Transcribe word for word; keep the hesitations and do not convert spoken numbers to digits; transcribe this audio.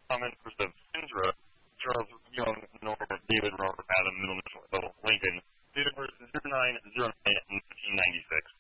common first of Syndra, Charles Young, North, David Robert Adam, middle initial, Lincoln. Date of birth zero nine zero nine nineteen ninety-six.